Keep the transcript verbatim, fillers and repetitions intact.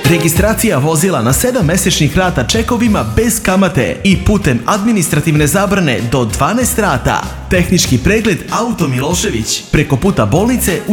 Registracija vozila na sedam mesečnih rata čekovima bez kamate i putem administrativne zabrane do dvanaest rata. Tehnički pregled Auto Milošević preko puta bolnice